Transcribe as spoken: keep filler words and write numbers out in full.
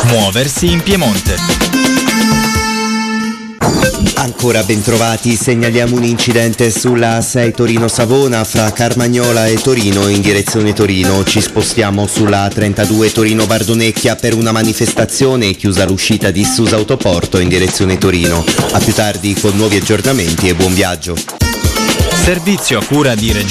Muoversi in Piemonte. Ancora ben trovati, segnaliamo un incidente sulla A sei Torino-Savona fra Carmagnola e Torino in direzione Torino. Ci spostiamo sulla A trentadue Torino-Bardonecchia per una manifestazione, chiusa l'uscita di Susa Autoporto in direzione Torino. A più tardi con nuovi aggiornamenti e buon viaggio. Servizio a cura di Regione